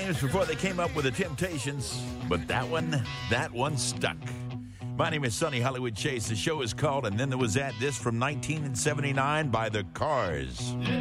names before they came up with the Temptations, but that one stuck. My name is Sonny Hollywood Chase. The show is called And Then There Was This from 1979 by The Cars.